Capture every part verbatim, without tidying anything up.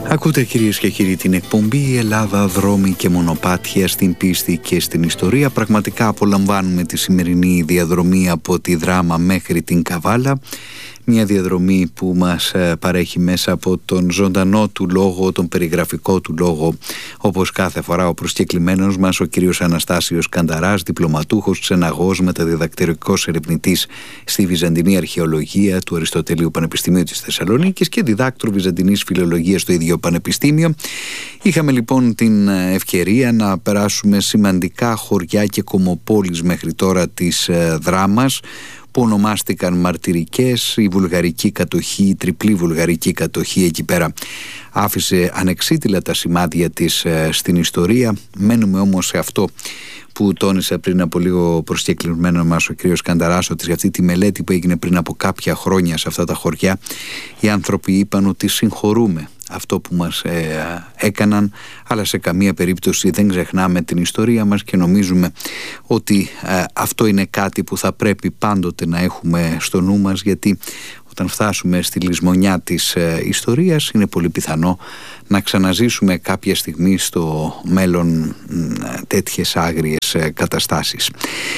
Ακούτε κυρίες και κύριοι την εκπομπή «Η Ελλάδα, δρόμοι και μονοπάτια στην πίστη και στην ιστορία». Πραγματικά απολαμβάνουμε τη σημερινή διαδρομή από τη Δράμα μέχρι την Καβάλα. Μια διαδρομή που μας παρέχει μέσα από τον ζωντανό του λόγο, τον περιγραφικό του λόγο, όπως κάθε φορά ο προσκεκλημένος μας, ο κύριος Αναστάσιος Κανταράς, διπλωματούχος, ξεναγός, μεταδιδακτορικός ερευνητής στη Βυζαντινή Αρχαιολογία του Αριστοτελείου Πανεπιστημίου της Θεσσαλονίκης και διδάκτορ Βυζαντινής Φιλολογίας στο ίδιο Πανεπιστήμιο. Είχαμε λοιπόν την ευκαιρία να περάσουμε σημαντικά χωριά και κομμοπόλεις μέχρι τώρα της Δράμας, που ονομάστηκαν μαρτυρικές. Η βουλγαρική κατοχή, η τριπλή βουλγαρική κατοχή εκεί πέρα άφησε ανεξίτηλα τα σημάδια της ε, στην ιστορία. Μένουμε όμως σε αυτό που τόνισε πριν από λίγο προσκεκλημένο μας ο κ. Κανταράς, ότι για αυτή τη μελέτη που έγινε πριν από κάποια χρόνια σε αυτά τα χωριά, οι άνθρωποι είπαν ότι συγχωρούμε αυτό που μας ε, έκαναν, αλλά σε καμία περίπτωση δεν ξεχνάμε την ιστορία μας και νομίζουμε ότι ε, αυτό είναι κάτι που θα πρέπει πάντοτε να έχουμε στο νου μας, γιατί όταν φτάσουμε στη λησμονιά της ε, ιστορίας είναι πολύ πιθανό να ξαναζήσουμε κάποια στιγμή στο μέλλον ε, τέτοιες άγριες ε, καταστάσεις.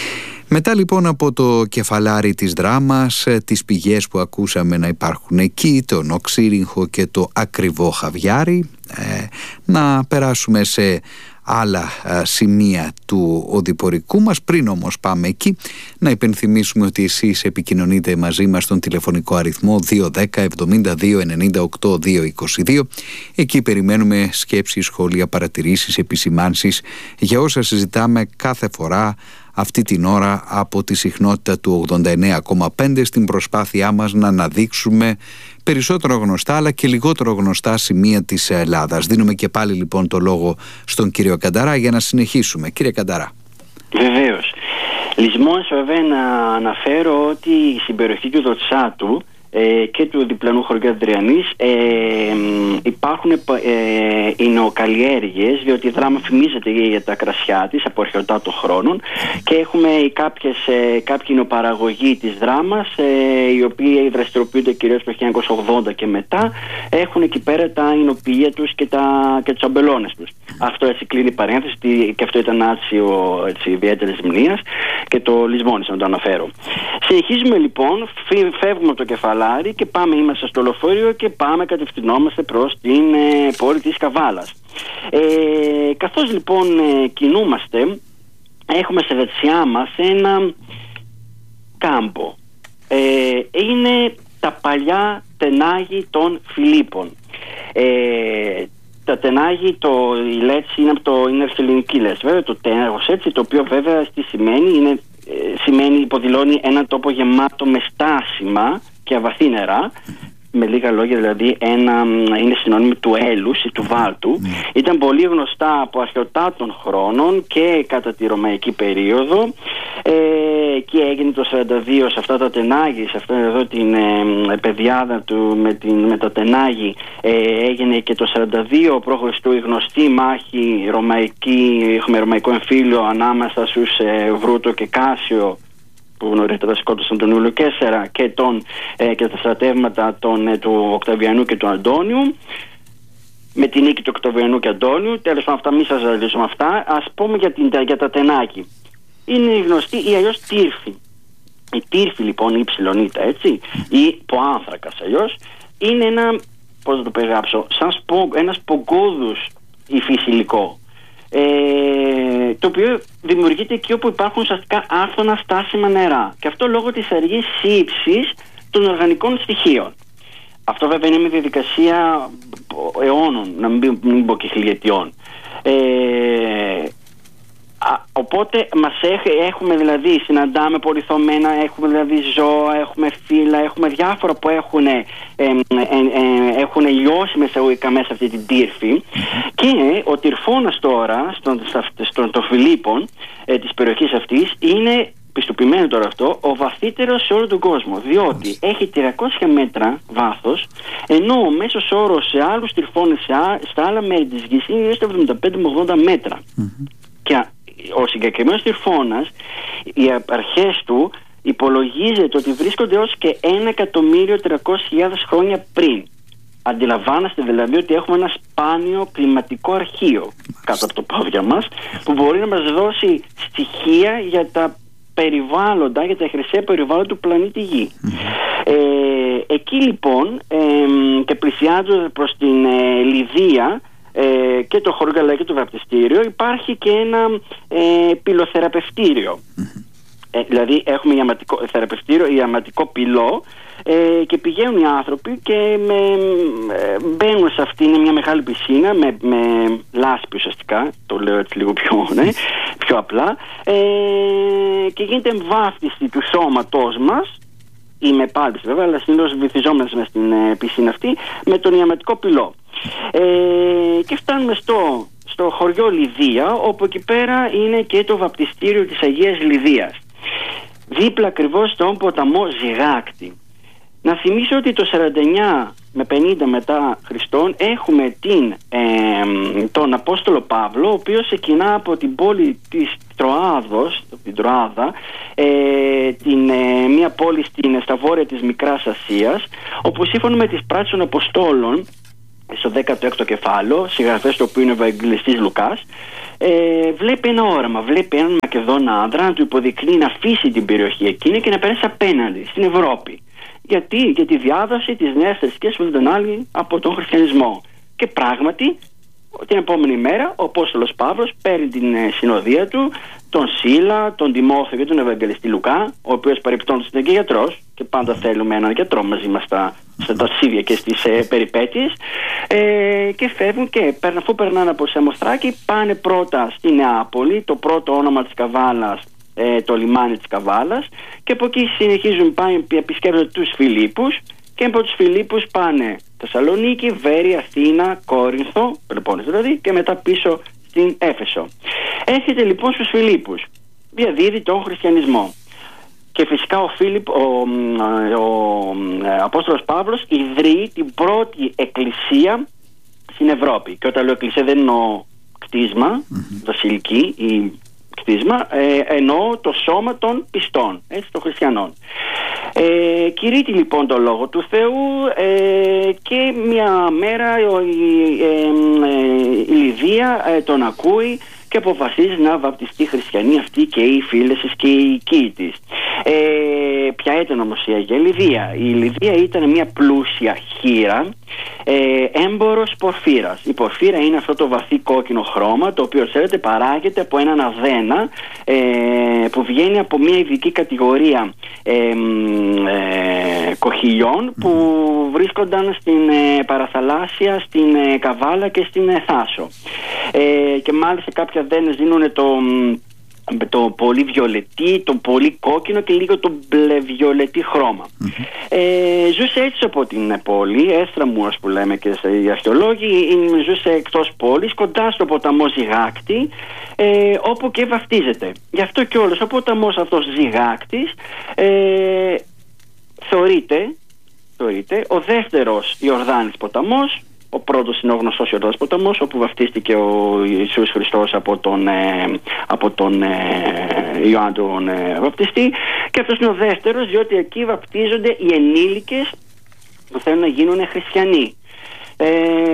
Μετά λοιπόν από το κεφαλάρι της Δράμας, τις πηγές που ακούσαμε να υπάρχουν εκεί, τον Οξύριγχο και το ακριβό Χαβιάρι, ε, να περάσουμε σε άλλα ε, σημεία του οδηπορικού μας. Πριν όμως πάμε εκεί, να υπενθυμίσουμε ότι εσείς επικοινωνείτε μαζί μας στον τηλεφωνικό αριθμό δύο ένα μηδέν εβδομήντα δύο ενενήντα οκτώ διακόσια είκοσι δύο. Εκεί περιμένουμε σκέψεις, σχόλια, παρατηρήσεις, επισημάνσεις για όσα συζητάμε κάθε φορά αυτή την ώρα από τη συχνότητα του ογδόντα εννέα κόμμα πέντε, στην προσπάθειά μας να αναδείξουμε περισσότερο γνωστά αλλά και λιγότερο γνωστά σημεία της Ελλάδας. Δίνουμε και πάλι λοιπόν το λόγο στον κύριο Κανταρά για να συνεχίσουμε. Κύριε Κανταρά. Βεβαίως. Λυσμός βέβαια να αναφέρω ότι στην περιοχή του Δοτσάτου ε, και του διπλανού χωριού Ανδριανής ε, υπάρχουν ε, ινοκαλλιέργειες, διότι η Δράμα φημίζεται για τα κρασιά της από αρχαιοτά των χρόνων, και έχουμε κάποιες, ε, κάποιοι ινοπαραγωγοί της Δράμας, ε, οι οποίοι δραστηριοποιούνται κυρίως το χίλια εννιακόσια ογδόντα και μετά, έχουν εκεί πέρα τα ινοποιεία τους και, τα, και τους αμπελώνες τους. Αυτό έτσι κλείνει η παρένθεση, και αυτό ήταν άτσιο ιδιαίτερης μνήας, και το λησμόνισα να το αναφέρω. Συνεχίζουμε λοιπόν, φεύγουμε από το κεφαλάρι και πάμε, είμαστε στο λεωφορείο και πάμε, κατευθυνόμαστε προς την ε, πόλη της Καβάλας. Ε, καθώς λοιπόν ε, κινούμαστε, έχουμε σε δεξιά μας ένα κάμπο. Ε, είναι τα παλιά τενάγη των Φιλίππων. Ε, τα τενάγη, το, η λέξη είναι από το είναι αρχαιοελληνική λέξη, βέβαια, το τέναγος, έτσι, το οποίο βέβαια τι σημαίνει, είναι, ε, σημαίνει, υποδηλώνει έναν τόπο γεμάτο με στάσιμα και αβαθή νερά. Με λίγα λόγια, δηλαδή, ένα, είναι συνώνυμο του έλους ή του βάλτου. Mm. Ήταν πολύ γνωστά από αρχαιοτά των χρόνων και κατά τη ρωμαϊκή περίοδο, ε, και έγινε το σαράντα δύο σε αυτά τα τενάγη, σε αυτά εδώ την ε, πεδιάδα του με, την, με τα τενάγη, ε, έγινε και το σαράντα δύο π.Χ. η γνωστή μάχη ρωμαϊκή, έχουμε ρωμαϊκό εμφύλιο ανάμεσα στους ε, Βρούτο και Κάσιο, που νωρίτερα σκότωσαν τον Ιούλιο Καίσαρα, και, τον, ε, και τα στρατεύματα των, ε, του Οκταβιανού και του Αντώνιου, με την νίκη του Οκταβιανού και Αντώνιου. Τέλος πάντων, αυτά, μη σας ζαλίσουμε αυτά. Ας πούμε για, την, για τα τενάκη. Είναι γνωστή ή αλλιώς τύρφη. Η τύρφη λοιπόν, η υψηλονίτα, έτσι, ή ποάνθρακας αλλιώς, είναι ένα, πώς να το περιγράψω, σαν σπο, ένα σπογκώδους υφής υλικό. Ε, το οποίο δημιουργείται εκεί όπου υπάρχουν ουσιαστικά άφθονα στάσιμα νερά, και αυτό λόγω της αργής σύψης των οργανικών στοιχείων. Αυτό βέβαια είναι μια διαδικασία αιώνων, να μην, μην πω και χιλιετιών. Ε, α, οπότε μας έχ, έχουμε δηλαδή, συναντάμε πολυθωμένα, έχουμε δηλαδή ζώα, έχουμε φύλλα, έχουμε διάφορα που έχουν, ε, ε, ε, έχουν λιώσει μεσαγωγικά μέσα αυτή την τύρφη, και ο τυρφώνας τώρα στον, στον, των Φιλίππων ε, της περιοχής αυτής είναι, πιστοποιημένο τώρα αυτό, ο βαθύτερος σε όλο τον κόσμο, διότι έχει τριακόσια μέτρα βάθος, ενώ ο μέσος όρος σε άλλους τυρφώνες στα άλλα μέρη της γης είναι στα εβδομήντα πέντε με ογδόντα μέτρα. Mm-hmm. Και ο συγκεκριμένος τυρφώνας, οι αρχές του υπολογίζεται ότι βρίσκονται ως και ένα εκατομμύριο τριακόσιες χιλιάδες χρόνια πριν. Αντιλαμβάνεστε δηλαδή ότι έχουμε ένα σπάνιο κλιματικό αρχείο κάτω από το πόδια μας, που μπορεί να μας δώσει στοιχεία για τα περιβάλλοντα, για τα χρυσαία περιβάλλοντα του πλανήτη Γη. Mm-hmm. Ε, εκεί λοιπόν ε, και πλησιάζοντας προς την ε, Λιδία ε, και το χωριό αλλά και το βαπτιστήριο, υπάρχει και ένα ε, πυλοθεραπευτήριο. Mm-hmm. Ε, δηλαδή έχουμε ιαματικό θεραπευτήριο, ιαματικό πυλό, ε, και πηγαίνουν οι άνθρωποι και με, ε, μπαίνουν σε αυτή, είναι μια μεγάλη πισίνα με, με λάσπη ουσιαστικά, το λέω έτσι λίγο πιο, ναι, πιο απλά, ε, και γίνεται εμβάφτιση του σώματός μας, ή με πάλπιση βέβαια, αλλά συνήθως βυθιζόμενες μες στην ε, πισίνα αυτή με τον ιαματικό πυλό. Ε, και φτάνουμε στο, στο χωριό Λιδία, όπου εκεί πέρα είναι και το βαπτιστήριο της Αγίας Λιδίας, δίπλα ακριβώς στον ποταμό Ζυγάκτη. Να θυμίσω ότι το σαράντα εννιά με πενήντα μετά Χριστόν έχουμε την, ε, τον Απόστολο Παύλο, ο οποίος ξεκινά από την πόλη της Τροάδος, την Τροάδα, ε, την, ε, μια πόλη στην, στα βόρεια της Μικράς Ασίας, όπου σύμφωνα με τις πράξεις των Αποστόλων, στο δέκατο έκτο κεφάλαιο, συγγραφέας του οποίου είναι ο Ευαγγελιστής Λουκάς, ε, βλέπει ένα όραμα, βλέπει έναν Μακεδόνα άνδρα να του υποδεικνύει να αφήσει την περιοχή εκείνη και να περάσει απέναντι στην Ευρώπη. Γιατί? Για τη διάδοση της νέας θρησκείας που δεν άλλη από τον χριστιανισμό. Και πράγματι, την επόμενη μέρα, ο Απόστολος Παύλος παίρνει την ε, συνοδεία του, τον Σίλα, τον Τιμόθεο και τον Ευαγγελιστή Λουκά, ο οποίος παρεπιπτόντως ήταν και γιατρός, και πάντα θέλουμε έναν γιατρό μαζί μας στα, στα ταξίδια και στις ε, περιπέτειες, ε, και φεύγουν και αφού περνάνε από Σαμοθράκη, πάνε πρώτα στη Νεάπολη, το πρώτο όνομα της Καβάλας, ε, το λιμάνι της Καβάλας, και από εκεί συνεχίζουν, πάνε, επισκέπτονται τους Φιλίππους, και από τους Φιλίππους πάνε Θεσσαλονίκη, Βέρεια, Αθήνα, Κόρινθο, λοιπόν, δηλαδή, και μετά πίσω στην Έφεσο. Έρχεται λοιπόν στους Φιλίππους, διαδίδει τον χριστιανισμό. Και φυσικά ο, Φίλιπ, ο, ο, ο Απόστολος Παύλος ιδρύει την πρώτη εκκλησία στην Ευρώπη. Και όταν λέω εκκλησία δεν εννοώ κτίσμα, mm-hmm. βασιλική ή κτίσμα, ε, εννοώ το σώμα των πιστών, έτσι, των χριστιανών. Ε, κηρύττει λοιπόν το λόγο του Θεού, ε, και μια μέρα η, ε, ε, η Λιδία ε, τον ακούει και αποφασίζει να βαπτιστεί χριστιανή αυτή και οι φίλες της και οι οικοί της. Ε, ποια ήταν όμως η Αγία Λιδία? Η Λιδία ήταν μια πλούσια χήρα, ε, έμπορος πορφύρας. Η πορφύρα είναι αυτό το βαθύ κόκκινο χρώμα, το οποίο ξέρετε παράγεται από έναν αδένα, ε, που βγαίνει από μια ειδική κατηγορία ε, ε, κοχυλιών που βρίσκονταν στην ε, παραθαλάσσια, στην ε, Καβάλα και στην ε, Θάσο. Ε, και μάλιστα κάποια αδένες δίνουν το, το πολύ βιολετή, το πολύ κόκκινο και λίγο το μπλε βιολετή χρώμα. Mm-hmm. Ε, ζούσε έτσι από την πόλη, Έστραμουρος που λέμε και οι αρχαιολόγοι, ζούσε εκτός πόλης, κοντά στο ποταμό Ζυγάκτη, ε, όπου και βαφτίζεται. Γι' αυτό και όλος ο ποταμός αυτός Ζυγάκτης ε, θεωρείται, θεωρείται ο δεύτερος Ιορδάνης ποταμός. Ο πρώτος είναι ο γνωστός Ιορδάνης ποταμός, όπου βαφτίστηκε ο Ιησούς Χριστός από τον, ε, από τον ε, Ιωάννη τον ε, βαπτιστή, και αυτός είναι ο δεύτερος, διότι εκεί βαπτίζονται οι ενήλικες που θέλουν να γίνουν χριστιανοί. Ε,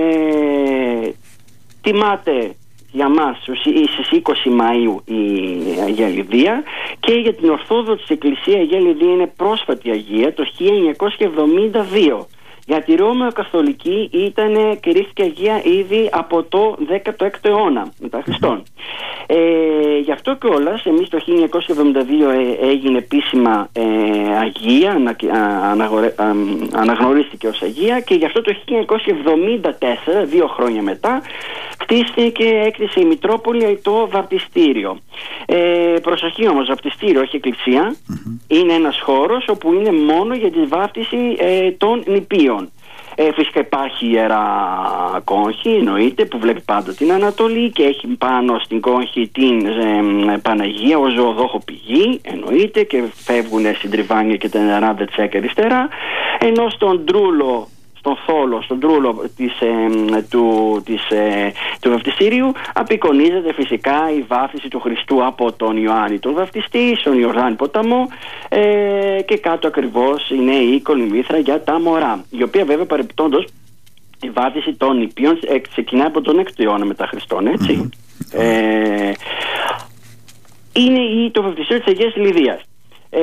τιμάται για μας στις είκοσι Μαΐου η Αγία Λιδία, και για την Ορθόδοξη Εκκλησία η Αγία Λιδία είναι πρόσφατη Αγία το χίλια εννιακόσια εβδομήντα δύο. Για τη Ρώμαιο Καθολική ήταν κηρύχθηκε Αγία ήδη από το δέκατο έκτο αιώνα μετά Χριστόν. Ε, γι' αυτό κιόλας εμείς το χίλια εννιακόσια εβδομήντα δύο ε, έγινε επίσημα ε, Αγία, ανα, α, αναγορε, α, αναγνωρίστηκε ως Αγία, και γι' αυτό το χίλια εννιακόσια εβδομήντα τέσσερα, δύο χρόνια μετά, χτίστηκε και έκτισε η Μητρόπολη το βαπτιστήριο. Ε, προσοχή όμως, βαπτιστήριο, όχι εκκλησία, mm-hmm. είναι ένας χώρος όπου είναι μόνο για τη βάφτιση ε, των νηπίων. Ε, φυσικά υπάρχει η Ιερά Κόγχη, εννοείται, που βλέπει πάντα την Ανατολή και έχει πάνω στην Κόγχη την ε, Παναγία ως ζωοδόχο πηγή, εννοείται, και φεύγουν στην Τριβάνια και τα νερά δεξιά αριστερά, ενώ στον Τρούλο, στον θόλο, στον τρούλο της, ε, του, της, ε, του βαπτιστήριου απεικονίζεται φυσικά η βάφτιση του Χριστού από τον Ιωάννη τον Βαπτιστή στον Ιορδάνη ποταμό, ε, και κάτω ακριβώς είναι η κολυμβήθρα για τα μωρά, η οποία βέβαια παρεπιπτόντως η βάφτιση των νηπίων ξεκινάει από τον έκτο αιώνα μετά Χριστόν, έτσι. Mm-hmm. Ε, είναι το βαφτιστήριο της Αγίας Λιδίας. Ε,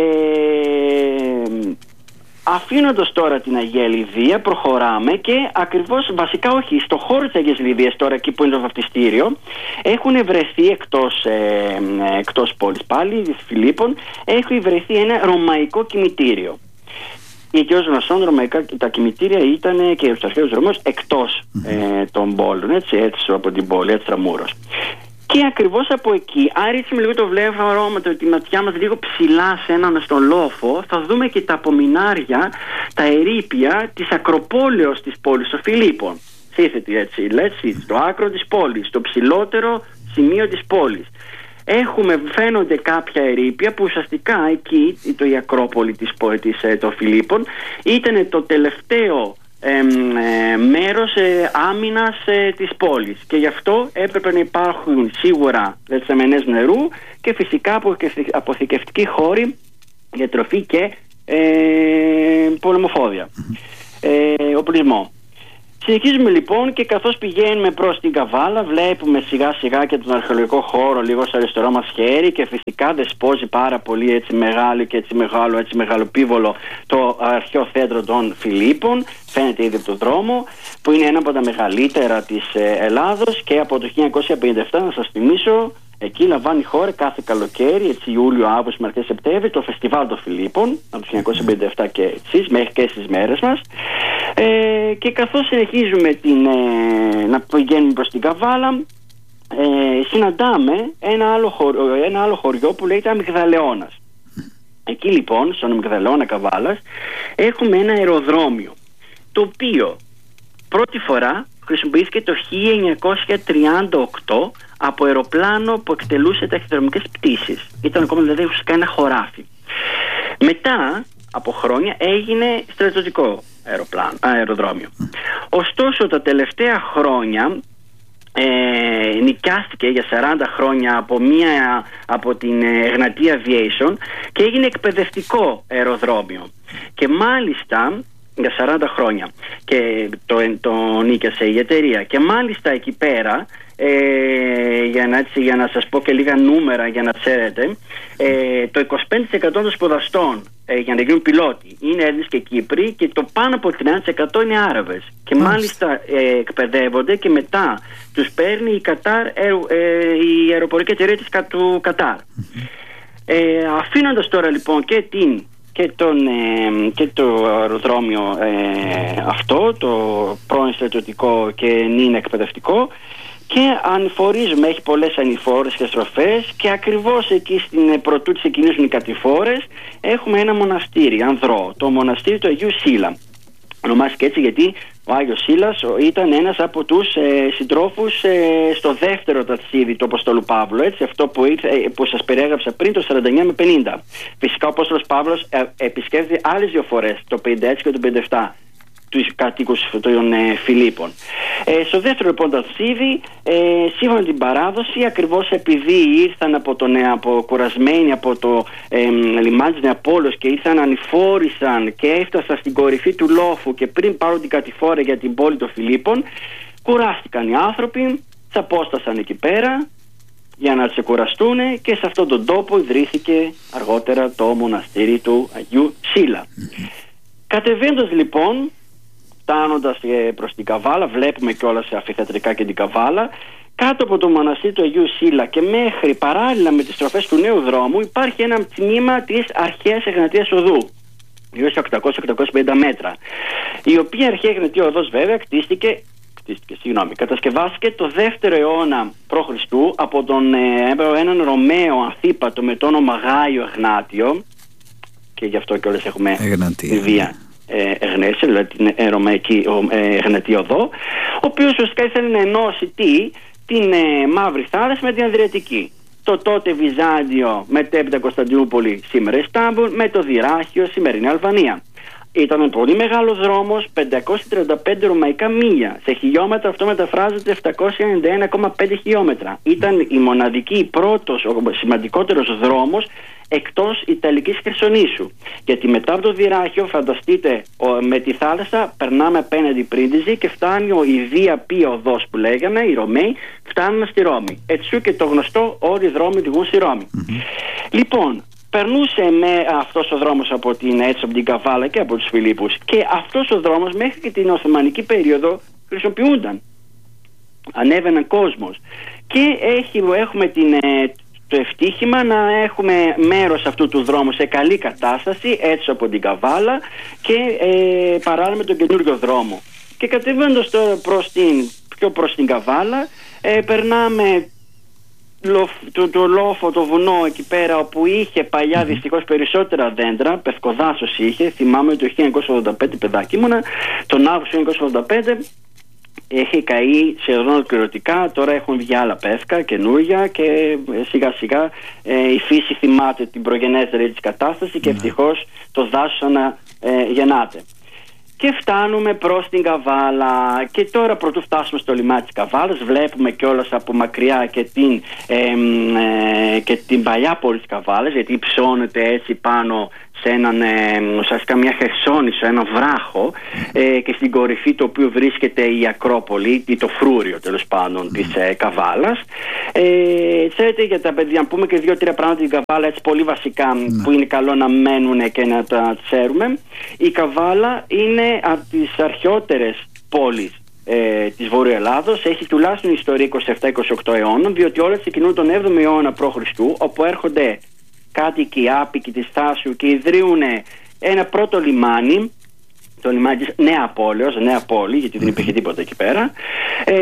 Αφήνοντας τώρα την Αγία Λιδία, προχωράμε και ακριβώς, βασικά όχι, στο χώρο της Αγίας Λιδίας, τώρα εκεί που είναι το βαφτιστήριο, έχουν βρεθεί εκτός, ε, εκτός πόλης πάλι, Φιλίππων, έχει βρεθεί ένα ρωμαϊκό κημητήριο. Γιατί ως γνωστόν ρωμαϊκά τα κημητήρια ήταν και στους αρχαίους Ρωμαίους εκτός ε, των πόλων, έτσι, έτσι από την πόλη, έτσι τραμούρος. Και ακριβώς από εκεί, αν ρίξουμε λίγο το βλέμμα με τη ματιά μας λίγο ψηλά σε έναν στον λόφο, θα δούμε και τα απομεινάρια, τα ερείπια της Ακροπόλεως της πόλης των Φιλίππων. Σύνθετη έτσι, έτσι, στο άκρο της πόλης, στο ψηλότερο σημείο της πόλης. Έχουμε, φαίνονται κάποια ερείπια που ουσιαστικά εκεί, το η Ακρόπολη της, της, των Φιλίππων, ήταν το τελευταίο Ε, ε, μέρος ε, άμυνας ε, της πόλης, και γι' αυτό έπρεπε να υπάρχουν σίγουρα δεξαμενές νερού και φυσικά αποθηκευτικοί χώροι για τροφή και ε, πολεμοφόδια, ε, οπλισμό. Συνεχίζουμε λοιπόν και καθώς πηγαίνουμε προς την Καβάλα βλέπουμε σιγά σιγά και τον αρχαιολογικό χώρο λίγο στο αριστερό μας χέρι, και φυσικά δεσπόζει πάρα πολύ έτσι μεγάλο και έτσι μεγάλο, έτσι μεγαλοπίβολο το αρχαίο θέατρο των Φιλίππων. Φαίνεται ήδη από τον δρόμο, που είναι ένα από τα μεγαλύτερα της Ελλάδος, και από το χίλια εννιακόσια πενήντα επτά, να σας θυμίσω, εκεί λαμβάνει χώρα κάθε καλοκαίρι, έτσι Ιούλιο, Αύγουστο, Μαρτίου, Σεπτέμβριο, το φεστιβάλ των Φιλίππων από το χίλια εννιακόσια πενήντα επτά και εσείς, μέχρι και στις μέρες μας. Ε, και καθώς συνεχίζουμε την, ε, να πηγαίνουμε προς την Καβάλα, ε, συναντάμε ένα άλλο, χωριό, ένα άλλο χωριό που λέγεται Αμυγδαλεώνας. Εκεί λοιπόν, στον Αμυγδαλεώνα Καβάλας, έχουμε ένα αεροδρόμιο, το οποίο πρώτη φορά χρησιμοποιήθηκε το χίλια εννιακόσια τριάντα οκτώ από αεροπλάνο που εκτελούσε ταχυδρομικές πτήσεις. Ήταν ακόμα δηλαδή ουσιαστικά ένα χωράφι. Μετά από χρόνια έγινε στρατιωτικό αεροπλάνο, αεροδρόμιο. Ωστόσο τα τελευταία χρόνια ε, νοικιάστηκε για σαράντα χρόνια από, μια, από την Εγνατία Aviation και έγινε εκπαιδευτικό αεροδρόμιο. Και μάλιστα για σαράντα χρόνια και το, το νίκιασε η εταιρεία, και μάλιστα εκεί πέρα ε, για, να, έτσι, για να σας πω και λίγα νούμερα για να ξέρετε, ε, το είκοσι πέντε τοις εκατό των σπουδαστών ε, για να γίνουν πιλότοι είναι Έλληνες και Κύπροι, και το πάνω από τριάντα τοις εκατό είναι Άραβες, και μάλιστα ε, εκπαιδεύονται και μετά τους παίρνει η, Κατάρ, ε, ε, η αεροπορική εταιρεία της, του Κατάρ. ε, αφήνοντας τώρα λοιπόν και την Και, τον, ε, και το αεροδρόμιο ε, αυτό, το πρώην στρατιωτικό και νυν εκπαιδευτικό, και ανηφορίζουμε, έχει πολλές ανηφόρες και στροφές, και ακριβώς εκεί στην πρωτού της ξεκινήσουν οι κατηφόρες έχουμε ένα μοναστήρι ανδρό, το μοναστήρι του Αγίου Σίλα. Ονομάστηκε έτσι γιατί ο Άγιος Σίλας ήταν ένας από τους ε, συντρόφους ε, στο δεύτερο ταξίδι του Αποστόλου Παύλου, έτσι, αυτό που, ήρθε, ε, που σας περιέγραψα πριν, το σαράντα εννιά με πενήντα. Φυσικά ο Απόστολος Παύλος ε, επισκέφθηκε άλλες δύο φορές, το πενήντα έξι και το πενήντα επτά, τους κατοίκους των ε, Φιλίππων. Ε, στο δεύτερο λοιπόν ταξίδι, ε, σύμφωνα με την παράδοση, ακριβώς επειδή ήρθαν από, τον, ε, από κουρασμένοι από το ε, λιμάνι της Νεαπόλεως και ήρθαν, ανηφόρησαν και έφτασαν στην κορυφή του λόφου, και πριν πάρουν την κατηφόρα για την πόλη των Φιλίππων, κουράστηκαν οι άνθρωποι, τσαπόστασαν εκεί πέρα για να ξεκουραστούν, και σε αυτόν τον τόπο ιδρύθηκε αργότερα το μοναστήρι του Αγίου Σίλα. Κατεβαίνοντας λοιπόν, φτάνοντας προς την Καβάλα, βλέπουμε κιόλας σε αφιθεατρικά και την Καβάλα, κάτω από το μοναστήρι του Αγίου Σίλα και μέχρι παράλληλα με τις στροφές του νέου δρόμου υπάρχει ένα τμήμα της αρχαίας Εγνατίας Οδού, γύρω στα οκτακόσια με οκτακόσια πενήντα μέτρα, η οποία αρχαία Εγνατία Οδός βέβαια κτίστηκε, κτίστηκε συγγνώμη, κατασκευάστηκε το δεύτερο αιώνα π.Χ. από τον, ε, έναν Ρωμαίο Ανθίπατο με το όνομα Γάιο Εγνάτιο, και γι' αυτό κιόλας έχουμε τη βία Εγνέσια, δηλαδή την Ρωμαϊκή Εγνατία Οδό, ο οποίος ουσιαστικά ήθελε να ενώσει τι, την ε, Μαύρη Θάλασσα με την Αδριατική. Το τότε Βυζάντιο μετέπειτα Κωνσταντινούπολη, σήμερα Ιστάμπουλ, με το Δυράχιο, σημερινή Αλβανία. Ήταν πολύ μεγάλο δρόμος, πεντακόσια τριάντα πέντε ρωμαϊκά μίλια. Σε χιλιόμετρα αυτό μεταφράζεται επτακόσια ενενήντα ένα κόμμα πέντε χιλιόμετρα. Ήταν η μοναδική, πρώτος, ο σημαντικότερος δρόμος εκτός Ιταλικής Χερσονήσου. Γιατί μετά από το Δυράχιο, φανταστείτε, με τη θάλασσα περνάμε απέναντι Πρίντιζη και φτάνει ο Ιδία Πία οδός που λέγαμε, οι Ρωμαίοι φτάνουν στη Ρώμη. Έτσι και το γνωστό, όλοι οι δρόμοι οδηγούν στη Ρώμη. Mm-hmm. Λοιπόν, περνούσε με αυτός ο δρόμος από την, έτσι, από την Καβάλα και από τους Φιλίππους, και αυτός ο δρόμος μέχρι και την Οθωμανική περίοδο χρησιμοποιούνταν. Ανέβαιναν κόσμος. Και έχει, έχουμε την, το ευτύχημα να έχουμε μέρος αυτού του δρόμου σε καλή κατάσταση, έτσι από την Καβάλα, και ε, παράλληλα με τον καινούριο δρόμο. Και κατεβαίνοντας τώρα προς την, πιο προς την Καβάλα, ε, περνάμε το, το λόφο, το βουνό εκεί πέρα, όπου είχε παλιά mm-hmm. δυστυχώς περισσότερα δέντρα, πευκοδάσος είχε. Θυμάμαι το χίλια εννιακόσια ογδόντα πέντε, παιδάκι ήμουνα, τον Αύγουστο χίλια εννιακόσια ογδόντα πέντε έχει καεί σχεδόν ολοκληρωτικά. Τώρα έχουν βγει άλλα πεύκα καινούργια και σιγά σιγά ε, η φύση θυμάται την προγενέστερη της κατάσταση και mm-hmm. ευτυχώς το δάσος αναγεννάται. Και φτάνουμε προς την Καβάλα, και τώρα πρωτού φτάσουμε στο λιμάνι της Καβάλας βλέπουμε κιόλας από μακριά και την, ε, ε, και την παλιά πόλη της Καβάλας, γιατί υψώνεται έτσι πάνω σε έναν, ε, ουσιαστικά μια χερσόνησο, ένα βράχο, ε, και στην κορυφή του οποίου βρίσκεται η Ακρόπολη ή το φρούριο τέλος πάντων της ε, Καβάλας. Ε, ξέρετε, για τα παιδιά, να πούμε και δύο-τρία πράγματα την Καβάλα, έτσι πολύ βασικά, ναι, που είναι καλό να μένουν και να τα ξέρουμε. Η Καβάλα είναι από τις αρχαιότερες πόλεις ε, της Βόρειου Ελλάδος. Έχει τουλάχιστον ιστορία είκοσι επτά είκοσι οκτώ αιώνων, διότι όλα ξεκινούν τον έβδομο αιώνα π.Χ., όπου έρχονται κάτοικοι άπικοι της Θάσου και ιδρύουν ένα πρώτο λιμάνι, το λιμάνι της Νέα Πόλεως, Νέα Πόλη, γιατί δεν υπήρχε τίποτα εκεί πέρα. Ε,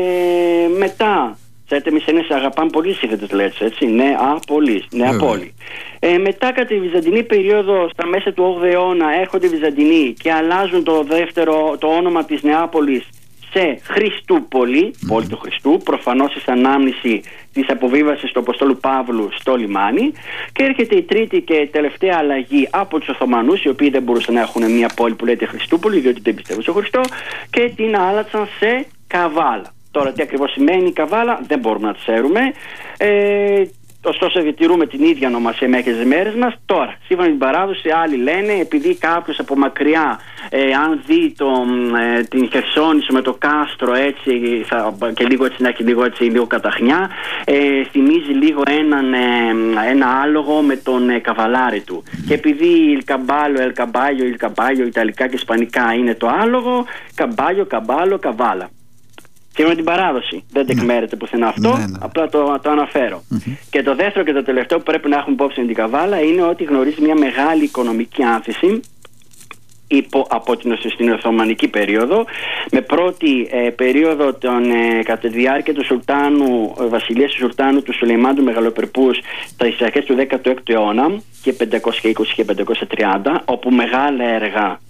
μετά, ξέρετε, εμείς Έλληνες αγαπάμε πολύ σύνθετες λέξεις, έτσι, Νέα Πόλη, Νέα Πόλη. Ε, μετά, κατά τη Βυζαντινή περίοδο, στα μέσα του όγδοου αιώνα, έρχονται οι Βυζαντινοί και αλλάζουν το δεύτερο, το όνομα της Νεάπολης σε Χριστούπολη, mm. πόλη του Χριστού, προφανώς εις ανάμνηση της αποβίβασης του Αποστόλου Παύλου στο λιμάνι. Και έρχεται η τρίτη και τελευταία αλλαγή από τους Οθωμανούς, οι οποίοι δεν μπορούσαν να έχουν μια πόλη που λέγεται Χριστούπολη, διότι δεν πιστεύουν στο Χριστό, και την άλλαξαν σε Καβάλα. Τώρα τι ακριβώς σημαίνει η Καβάλα δεν μπορούμε να το ξέρουμε. Ε, Ωστόσο, διατηρούμε την ίδια ονομασία μέχρι τις μέρες μας. Τώρα, σύμφωνα με την παράδοση, άλλοι λένε, επειδή κάποιος από μακριά, ε, αν δει το, ε, την Χερσόνησο με το κάστρο, έτσι, θα, και λίγο έτσι να έχει λίγο, έτσι, λίγο καταχνιά, ε, θυμίζει λίγο έναν, ε, ένα άλογο με τον ε, καβαλάρι του. Και επειδή il caballo, el caballo, il caballo, ιταλικά και ισπανικά είναι το άλογο, καμπάλιο, καμπάλο, καβάλα. Και με την παράδοση. Δεν τεκμέρεται πουθενά αυτό, ναι, ναι. απλά το, το αναφέρω. Mm-hmm. Και το δεύτερο και το τελευταίο που πρέπει να έχουμε υπόψη με την Καβάλα είναι ότι γνωρίζει μια μεγάλη οικονομική άνθηση υπό, από την, στην Οθωμανική περίοδο, με πρώτη ε, περίοδο τον, ε, κατά τη διάρκεια του Σουλτάνου, ε, βασιλείας του Σουλτάνου του Σουλεϊμάν του Μεγαλοπερπούς, τα αρχές του δέκατου έκτου αιώνα και πεντακόσια είκοσι και πεντακόσια τριάντα, όπου μεγάλα έργα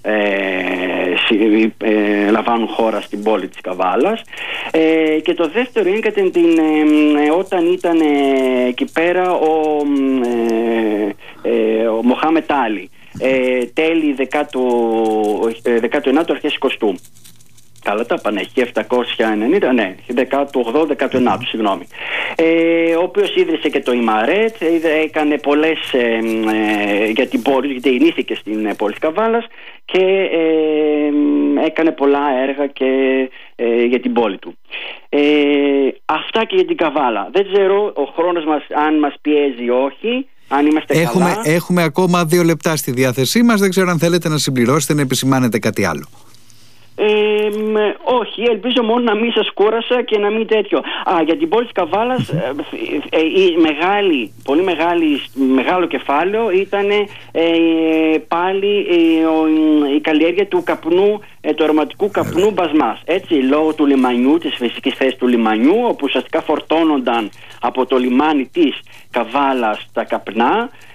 Ε, ε, λαμβάνουν χώρα στην πόλη της Καβάλας. Ε, και το δεύτερο είναι κατά την, ε, όταν ήταν ε, εκεί πέρα ο, ε, ε, ο Μοχάμετ Άλι, ε, τέλη δεκάτου ενάτου αρχές εικοστού. Καλά τα πάνε, έχει επτακόσια ενενήντα, ναι, δεκάτου ογδόου δεκάτου ενάτου, συγγνώμη. Ε, ο οποίος ίδρυσε και το Ιμαρέτ, έκανε πολλές ε, ε, για την πόλη, γιατί γεννήθηκε στην ε, πόλη της Καβάλας και ε, έκανε πολλά έργα και ε, για την πόλη του. Ε, αυτά και για την Καβάλα. Δεν ξέρω ο χρόνος μας αν μας πιέζει ή όχι. Αν είμαστε έχουμε, καλά. Έχουμε ακόμα δύο λεπτά στη διάθεσή μας. Δεν ξέρω αν θέλετε να συμπληρώσετε, να επισημάνετε κάτι άλλο. Ε, όχι, ελπίζω μόνο να μην σας κούρασα και να μην τέτοιο. Α, για την πόλη της Καβάλας, ε, ε, η μεγάλη, πολύ μεγάλη, μεγάλο κεφάλαιο ήταν ε, πάλι ε, ο, η καλλιέργεια του καπνού, ε, του αρωματικού καπνού μπασμάς. Έτσι, λόγω του λιμανιού, της φυσικής θέσης του λιμανιού, όπου ουσιαστικά φορτώνονταν από το λιμάνι της Καβάλας τα καπνά.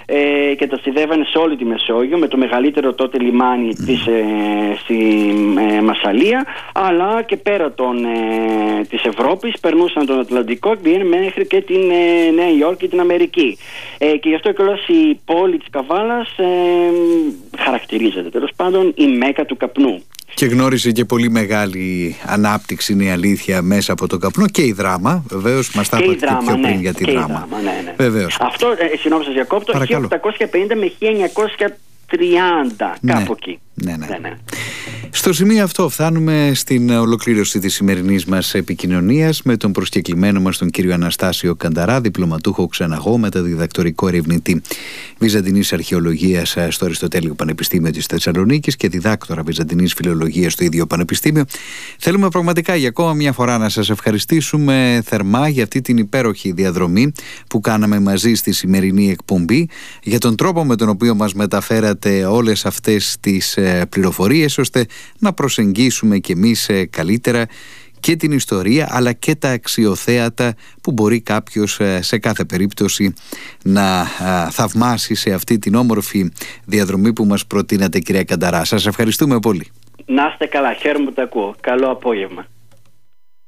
ε, και ταξιδεύανε σε όλη τη Μεσόγειο, με το μεγαλύτερο τότε λιμάνι mm. της, ε, στη ε, Μασσαλία, αλλά και πέρα των, ε, της Ευρώπης, περνούσαν τον Ατλαντικό και πήγαινε μέχρι και την ε, Νέα Υόρκη και την Αμερική. Ε, και γι' αυτό και η πόλη της Καβάλας ε, χαρακτηρίζεται τέλος πάντων η Μέκα του καπνού. Και γνώρισε και πολύ μεγάλη ανάπτυξη, είναι η αλήθεια, μέσα από τον καπνό, και η Δράμα. Βεβαίως, μας τα είπατε και, και πιο πριν, ναι, για τη Δράμα. Δράμα, ναι, ναι. Βεβαίως. Αυτό, ε, συγγνώμη σας διακόπτω, χίλια οκτακόσια πενήντα με χίλια εννιακόσια τριάντα, κάπου ναι. εκεί. Ναι, ναι. Ναι, ναι. Στο σημείο αυτό φτάνουμε στην ολοκλήρωση της σημερινής μας επικοινωνίας με τον προσκεκλημένο μας τον κύριο Αναστάσιο Κανταρά, διπλωματούχο ξεναγό, μεταδιδακτορικό ερευνητή Βυζαντινής Αρχαιολογίας στο Αριστοτέλειο Πανεπιστήμιο της Θεσσαλονίκης και διδάκτορα Βυζαντινής Φιλολογίας στο ίδιο Πανεπιστήμιο. Θέλουμε πραγματικά για ακόμα μια φορά να σας ευχαριστήσουμε θερμά για αυτή την υπέροχη διαδρομή που κάναμε μαζί στη σημερινή εκπομπή, για τον τρόπο με τον οποίο μας μεταφέρατε όλες αυτές τις πληροφορίες, ώστε να προσεγγίσουμε κι εμείς καλύτερα και την ιστορία αλλά και τα αξιοθέατα που μπορεί κάποιος σε κάθε περίπτωση να θαυμάσει σε αυτή την όμορφη διαδρομή που μας προτείνατε, κυρία Κανταρά. Σας ευχαριστούμε πολύ. Να είστε καλά, χαίρομαι που τα ακούω. Καλό απόγευμα.